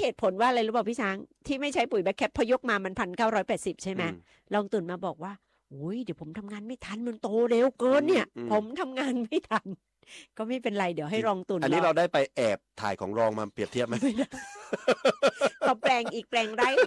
เหตุผลว่าอะไรรู้ป่ะพี่ช้างที่ไม่ใช้ปุ๋ยแบคแคปพอยกมามัน1,980ใช่ไหมลองตุ่นมาบอกว่าโอ้ยเดี๋ยวผมทำงานไม่ทันมันโตเร็วเกินเนี่ยผมทำงานไม่ทันก็ไม่เป็นไรเดี๋ยวให้รองตุ่นอันนี้เราได้ไปแอบถ่ายของรองมาเปรียบเทียบไหมก็แปลงอีกแปลงไร่